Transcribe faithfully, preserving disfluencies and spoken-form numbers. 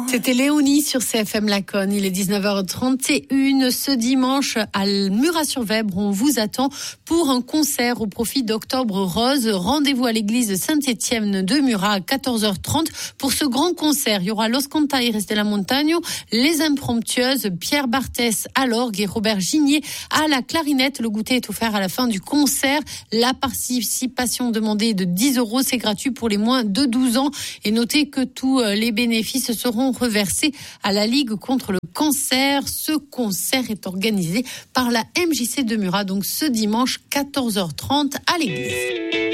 C'était Léonie sur C F M Laconne. Il est dix-neuf heures trente et une. Ce dimanche, à Murat-sur-Vèbre, on vous attend pour un concert au profit d'Octobre Rose. Rendez-vous à l'église Saint-Étienne de Murat à quatorze heures trente. Pour ce grand concert, il y aura Los Cantaires de la Montagne, Les Impromptueuses, Pierre Barthès à l'orgue et Robert Gigné à la clarinette. Le goûter est offert à la fin du concert. La participation demandée est de dix euros. C'est gratuit pour les moins de douze ans. Et notez que tous les bénéfices seront reversés à la Ligue contre le cancer. Ce concert est organisé par la M J C de Murat, donc ce dimanche quatorze heures trente à l'église.